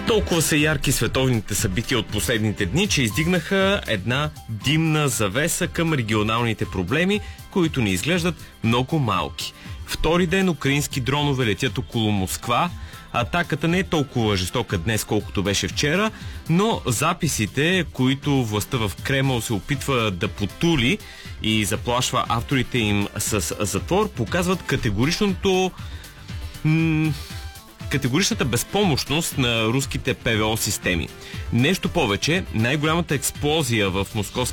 Толкова са ярки световните събития от последните дни, че издигнаха една димна завеса към регионалните проблеми, които ни изглеждат много малки. Втори ден украински дронове летят около Москва. Атаката не е толкова жестока днес, колкото беше вчера, но записите, които властта в Кремъл се опитва да потули и заплашва авторите им с затвор, показват категоричната безпомощност на руските ПВО системи. Нещо повече, най-голямата експлозия в московския